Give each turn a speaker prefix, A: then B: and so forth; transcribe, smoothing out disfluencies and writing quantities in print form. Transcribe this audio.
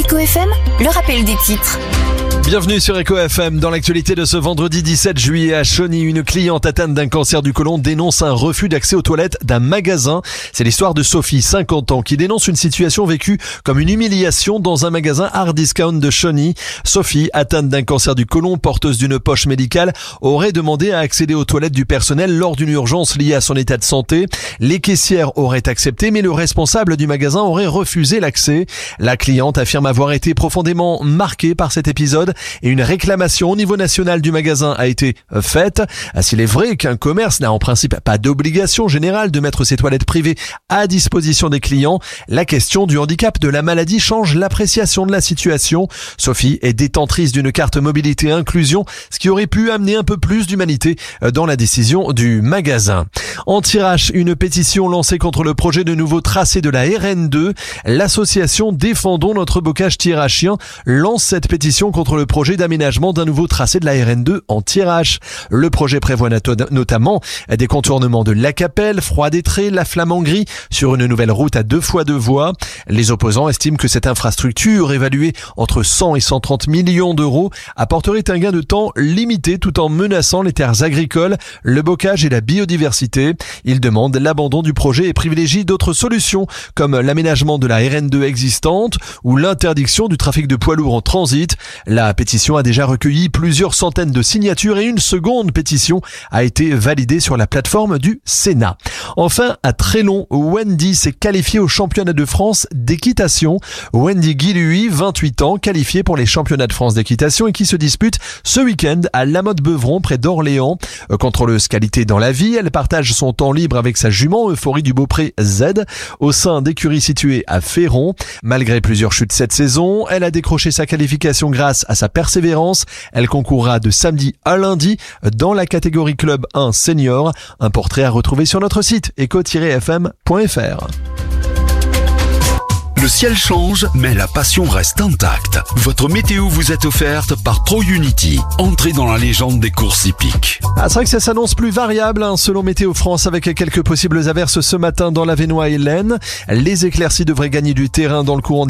A: Eco FM, le rappel des titres.
B: Bienvenue sur Eco FM. Dans l'actualité de ce vendredi 17 juillet à Chauny, une cliente atteinte d'un cancer du côlon dénonce un refus d'accès aux toilettes d'un magasin. C'est l'histoire de Sophie, 50 ans, qui dénonce une situation vécue comme une humiliation dans un magasin hard discount de Chauny. Sophie, atteinte d'un cancer du côlon, porteuse d'une poche médicale, aurait demandé à accéder aux toilettes du personnel lors d'une urgence liée à son état de santé. Les caissières auraient accepté, mais le responsable du magasin aurait refusé l'accès. La cliente affirme avoir été profondément marquée par cet épisode et une réclamation au niveau national du magasin a été faite. S'il est vrai qu'un commerce n'a en principe pas d'obligation générale de mettre ses toilettes privées à disposition des clients, la question du handicap de la maladie change l'appréciation de la situation. Sophie est détentrice d'une carte mobilité inclusion, ce qui aurait pu amener un peu plus d'humanité dans la décision du magasin. En tirage, une pétition lancée contre le projet de nouveau tracé de la RN2. L'association Défendons notre bocage tirachien lance cette pétition contre le projet d'aménagement d'un nouveau tracé de la RN2 en Thiérache. Le projet prévoit notamment des contournements de La Capelle, Froid-Détré, La Flamme-en-Gris sur une nouvelle route à 2 fois 2 voies. Les opposants estiment que cette infrastructure, évaluée entre 100 et 130 millions d'euros, apporterait un gain de temps limité tout en menaçant les terres agricoles, le bocage et la biodiversité. Ils demandent l'abandon du projet et privilégient d'autres solutions comme l'aménagement de la RN2 existante ou l'interdiction du trafic de poids lourds en transit. La pétition a déjà recueilli plusieurs centaines de signatures et une seconde pétition a été validée sur la plateforme du Sénat. Enfin, à Trélon, Wendy s'est qualifiée au championnat de France d'équitation. Wendy Guilhuy, 28 ans, qualifiée pour les championnats de France d'équitation et qui se dispute ce week-end à La Motte-Beuvron près d'Orléans. Contrôleuse qualité dans la vie, elle partage son temps libre avec sa jument Euphorie du Beaupré Z au sein d'écuries situées à Féron. Malgré plusieurs chutes cette saison, elle a décroché sa qualification grâce à sa persévérance. Elle concourra de samedi à lundi dans la catégorie Club 1 Senior. Un portrait à retrouver sur notre site eco-fm.fr.
C: Le ciel change, mais la passion reste intacte. Votre météo vous est offerte par ProUnity. Entrez dans la légende des courses hippiques.
B: C'est vrai que ça s'annonce plus variable selon Météo France avec quelques possibles averses ce matin dans l'Avesnois et l'Aisne. Les éclaircies devraient gagner du terrain dans le courant